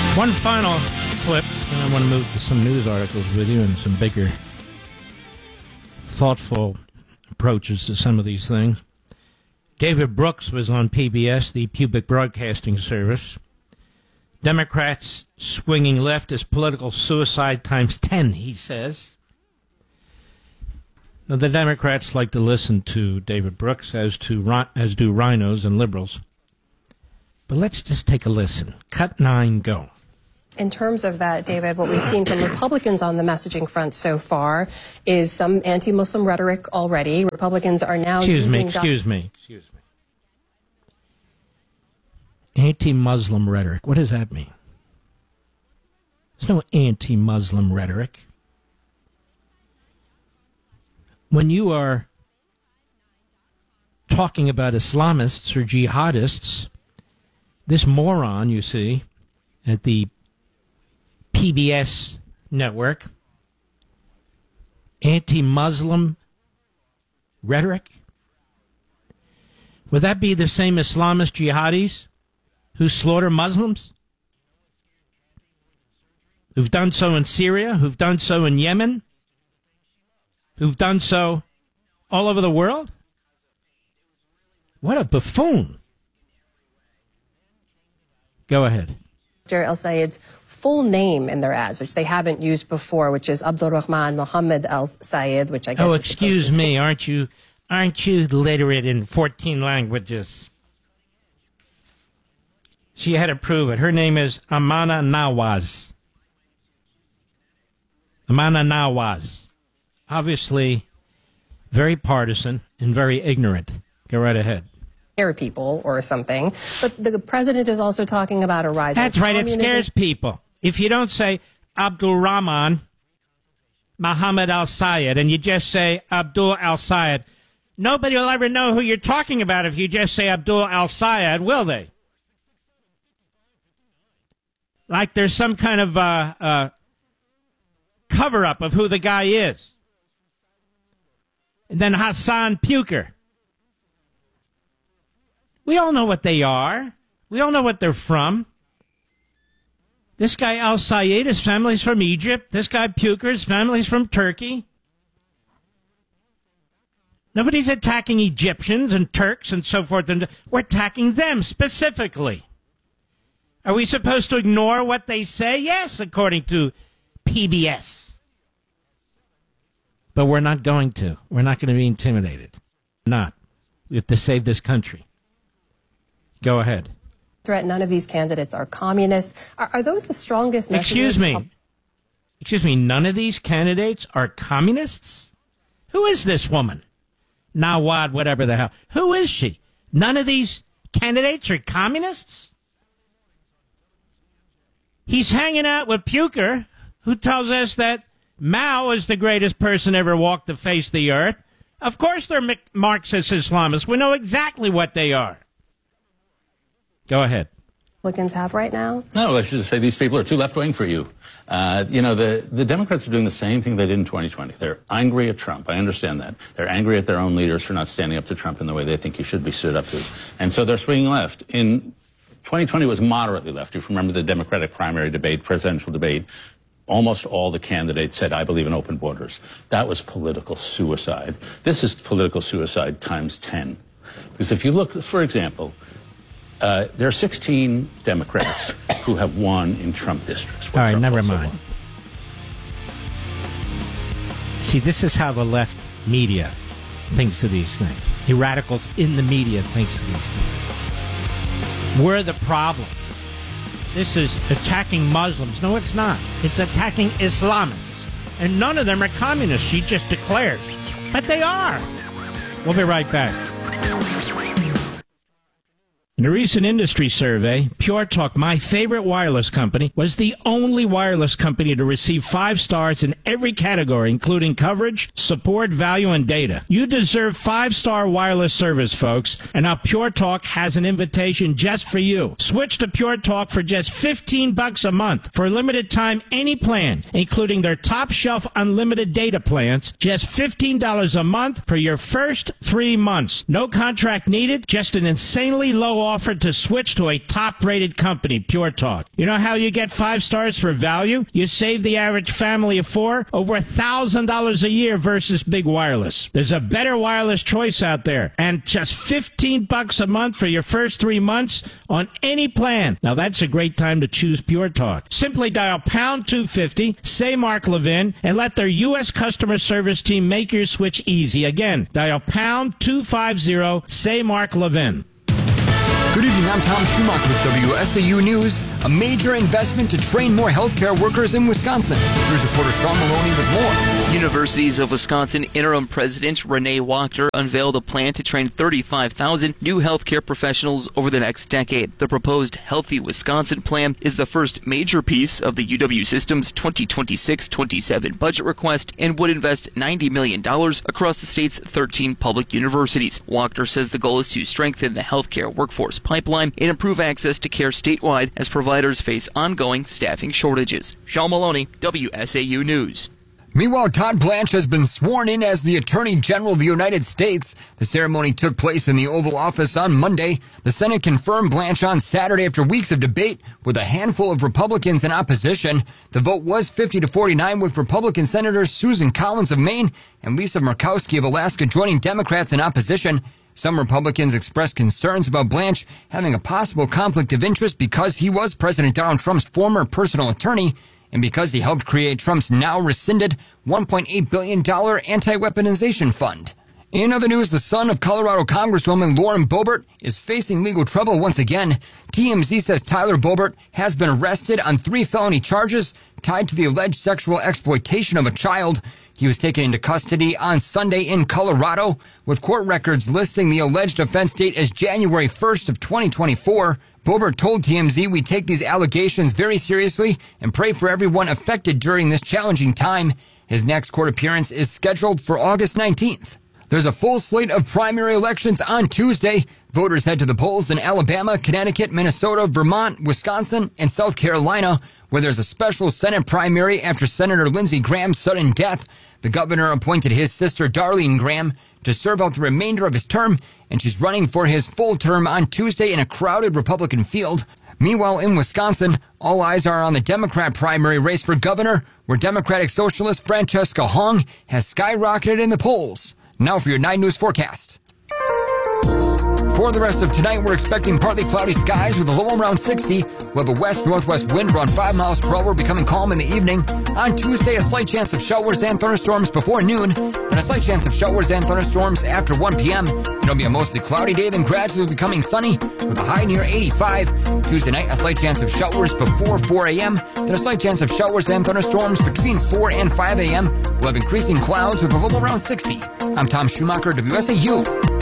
One final clip, and I want to move to some news articles with you and some bigger, thoughtful approaches to some of these things. David Brooks was on PBS, the Public Broadcasting Service. Democrats swinging left is political suicide times 10, he says. Now, the Democrats like to listen to David Brooks, as do rhinos and liberals. But let's just take a listen. Cut 9, go. In terms of that, David, what we've seen from Republicans on the messaging front so far is some anti-Muslim rhetoric already. Republicans are now Excuse me. Anti-Muslim rhetoric. What does that mean? There's no anti-Muslim rhetoric. When you are talking about Islamists or jihadists, this moron, you see, at the PBS network, anti-Muslim rhetoric? Would that be the same Islamist jihadis who slaughter Muslims? Who've done so in Syria, who've done so in Yemen, who've done so all over the world? What a buffoon. Go ahead. El-Sayed's full name in their ads, which they haven't used before, which is Abdulrahman Mohammed El-Sayed, which I guess is excuse me, aren't you literate in 14 languages? She had to prove it. Her name is Amana Nawaz. Amana Nawaz. Obviously very partisan and very ignorant. Go right ahead. People or something, but the president is also talking about a rise. That's right, it scares people. If you don't say Abdul Rahman Mohammed Al-Sayed and you just say Abdul Al-Sayed, nobody will ever know who you're talking about if you just say Abdul Al-Sayed, will they? Like there's some kind of cover-up of who the guy is. And then Hassan Puker. We all know what they are. We all know what they're from. This guy Al-Sayed, his family's from Egypt. This guy Puker, his family's from Turkey. Nobody's attacking Egyptians and Turks and so forth. And we're attacking them specifically. Are we supposed to ignore what they say? Yes, according to PBS. But we're not going to. We're not going to be intimidated. We're not. We have to save this country. Go ahead. Threat. None of these candidates are communists. Are those the strongest messages? Excuse me. None of these candidates are communists? Who is this woman? Nawad, whatever the hell. Who is she? None of these candidates are communists? He's hanging out with Puker, who tells us that Mao is the greatest person ever walked the face of the earth. Of course they're Marxist Islamists. We know exactly what they are. Go ahead. Republicans have right now? No, I should just say these people are too left-wing for you. The Democrats are doing the same thing they did in 2020. They're angry at Trump. I understand that. They're angry at their own leaders for not standing up to Trump in the way they think he should be stood up to. And so they're swinging left. In 2020 was moderately left. If you remember the Democratic primary debate, presidential debate, almost all the candidates said, I believe in open borders. That was political suicide. This is political suicide times 10. Because if you look, for example, there are 16 Democrats who have won in Trump districts. All right, never mind. See, this is how the left media thinks of these things. The radicals in the media thinks of these things. We're the problem. This is attacking Muslims. No, it's not. It's attacking Islamists. And none of them are communists, she just declares. But they are. We'll be right back. In a recent industry survey, Pure Talk, my favorite wireless company, was the only wireless company to receive 5 stars in every category, including coverage, support, value, and data. You deserve 5-star wireless service, folks, and now Pure Talk has an invitation just for you. Switch to Pure Talk for just $15 a month. For a limited time, any plan, including their top-shelf unlimited data plans, just $15 a month for your first 3 months. No contract needed, just an insanely low offered to switch to a top-rated company, Pure Talk. You know how you get 5 stars for value? You save the average family of 4 over $1,000 a year versus big wireless. There's a better wireless choice out there, and just $15 a month for your first 3 months on any plan. Now that's a great time to choose Pure Talk. Simply dial pound 250, say Mark Levin, and let their U.S. customer service team make your switch easy. Again, dial pound 250, say Mark Levin. Good evening, I'm Tom Schumacher with WSAU News. A major investment to train more healthcare workers in Wisconsin. Here's reporter Sean Maloney with more. Universities of Wisconsin interim president Renee Wachter unveiled a plan to train 35,000 new healthcare professionals over the next decade. The proposed Healthy Wisconsin plan is the first major piece of the UW system's 2026-27 budget request and would invest $90 million across the state's 13 public universities. Wachter says the goal is to strengthen the healthcare workforce pipeline and improve access to care statewide as providers face ongoing staffing shortages. Sean Maloney, WSAU News. Meanwhile, Todd Blanche has been sworn in as the Attorney General of the United States. The ceremony took place in the Oval Office on Monday. The Senate confirmed Blanche on Saturday after weeks of debate with a handful of Republicans in opposition. The vote was 50-49 with Republican Senators Susan Collins of Maine and Lisa Murkowski of Alaska joining Democrats in opposition. Some Republicans expressed concerns about Blanche having a possible conflict of interest because he was President Donald Trump's former personal attorney and because he helped create Trump's now rescinded $1.8 billion anti-weaponization fund. In other news, the son of Colorado Congresswoman Lauren Boebert is facing legal trouble once again. TMZ says Tyler Boebert has been arrested on 3 felony charges tied to the alleged sexual exploitation of a child. He was taken into custody on Sunday in Colorado, with court records listing the alleged offense date as January 1st of 2024. Boebert told TMZ, "We take these allegations very seriously and pray for everyone affected during this challenging time." His next court appearance is scheduled for August 19th. There's a full slate of primary elections on Tuesday. Voters head to the polls in Alabama, Connecticut, Minnesota, Vermont, Wisconsin, and South Carolina, where there's a special Senate primary after Senator Lindsey Graham's sudden death. The governor appointed his sister, Darlene Graham, to serve out the remainder of his term, and she's running for his full term on Tuesday in a crowded Republican field. Meanwhile, in Wisconsin, all eyes are on the Democrat primary race for governor, where Democratic Socialist Francesca Hong has skyrocketed in the polls. Now for your 9 News forecast. For the rest of tonight, we're expecting partly cloudy skies with a low around 60. We'll have a west-northwest wind around 5 miles per hour, becoming calm in the evening. On Tuesday, a slight chance of showers and thunderstorms before noon, and a slight chance of showers and thunderstorms after 1 p.m. It'll be a mostly cloudy day, then gradually becoming sunny with a high near 85. Tuesday night, a slight chance of showers before 4 a.m., then a slight chance of showers and thunderstorms between 4 and 5 a.m. We'll have increasing clouds with a low around 60. I'm Tom Schumacher, WSAU.